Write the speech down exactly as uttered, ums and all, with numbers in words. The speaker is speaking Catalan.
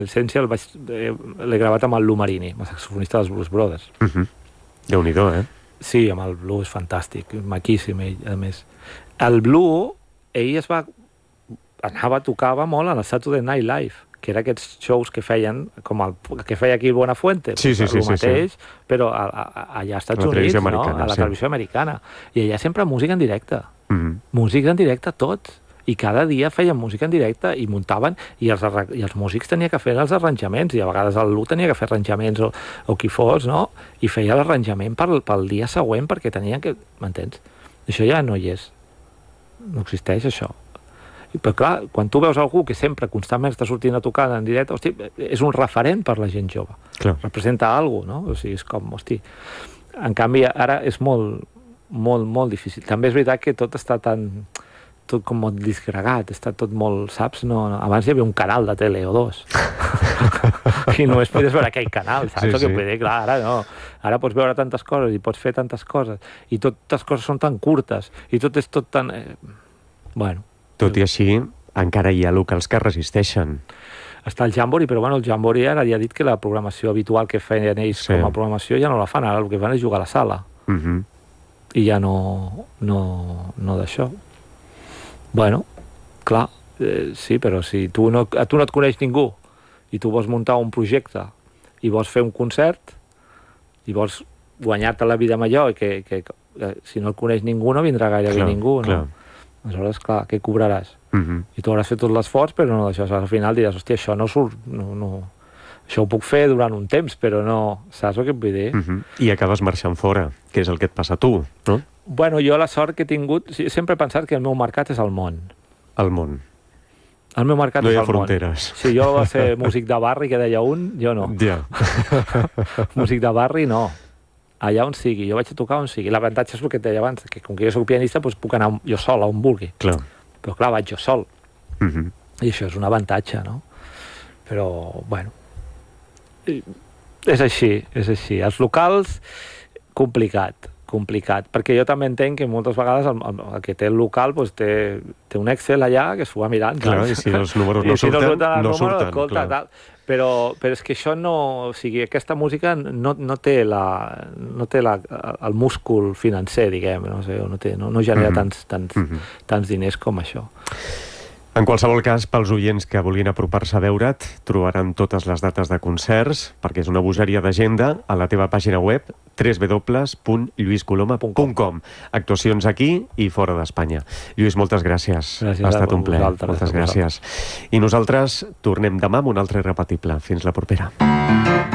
L'Essential l'he gravat amb el Lou Marini, el saxofonista dels Blues Brothers. Uh-huh. Déu-n'hi-do, eh? Sí, amb el blues fantàstic, maquíssim ell, a més. El blues, ell es va... anava, tocava molt en el Saturday Night Live, que era aquests shows que feien, com el que feia aquí el Buenafuente, sí, sí, sí, el mateix, sí, sí. però a, a, allà als Estats a Units, no? A la sí. televisió americana. I allà sempre música en directe. Uh-huh. Música en directe tots. I cada dia feien música en directe i muntaven, i els, i els músics tenia que fer els arranjaments, i a vegades el Lou tenia que fer arranjaments, o, o qui fos, no? I feia l'arranjament pel, pel dia següent, perquè tenien que... M'entens? Això ja no hi és. No existeix, això. Però clar, quan tu veus algú que sempre constantment està sortint a tocar en directe, hosti, és un referent per la gent jove. Clar. Representa alguna cosa, no? O sigui, és com, hosti... En canvi, ara és molt, molt, molt difícil. També és veritat que tot està tan... tot com molt disgregat, està tot molt, saps? No, no. Abans hi havia un canal de tele o dos. I només podies veure aquell canal, saps? Sí, sí. Que dir, clar, ara no. Ara pots veure tantes coses i pots fer tantes coses. I totes coses són tan curtes. I tot és tot tan... Eh... Bueno... Tot i així, encara hi ha locals que resisteixen. Està el Jamboree, però bueno, el Jamboree ara ja ha dit que la programació habitual que feien ells sí. com a programació ja no la fan, ara el que fan és jugar a la sala. Uh-huh. I ja no, no, no d'això. Bueno, clar, eh, sí, però si tu no, a tu no et coneix ningú i tu vols muntar un projecte i vols fer un concert i vols guanyar-te la vida amb allò i que, que, que si no el coneix ningú no vindrà gairebé clar, ningú, no? Clar. Aleshores, clar, què cobraràs? Uh-huh. I tu hauràs fet tot l'esforç, però no d'això. Al final diràs, hòstia, això no surt... No, no. Això ho puc fer durant un temps, però no... Saps el que et vull dir? Uh-huh. I acabes marxant fora, que és el que et passa a tu, no? Bueno, jo la sort que he tingut... Sempre he pensat que el meu mercat és el món. El món. El meu mercat no és el món. No hi ha fronteres. Sí, jo va ser músic de barri, que deia un, jo no. Ja. Músic de barri, no. Allà on sigui, jo vaig a tocar on sigui. L'avantatge és el que et deia abans, que com que jo soc pianista, doncs puc anar jo sol, a on vulgui. Clar. Però clar, vaig jo sol. Uh-huh. I això és un avantatge, no? Però, bueno, és així, és així. Els locals, complicat, complicat. Perquè jo també entenc que moltes vegades el, el, el que té el local doncs té, té un Excel allà que s'ho va mirant. Clar, i si els números no surten, si no, no surten, escolta, clar. Tal. Però, però és que això no... O sigui, aquesta música no, no té, la, no té la, el múscul financer, diguem, no sé, no, té, no, no genera mm-hmm. tants, tants, mm-hmm. tants diners com això. En qualsevol cas, pels oients que vulguin apropar-se a veure't, trobaran totes les dates de concerts, perquè és una bogeria d'agenda, a la teva pàgina web, w w w punt lluís coloma punt com. Actuacions aquí i fora d'Espanya. Lluís, moltes gràcies. Gràcies ha estat un plaer. Moltes gràcies. I nosaltres tornem demà amb un altre irrepetible. Fins la propera.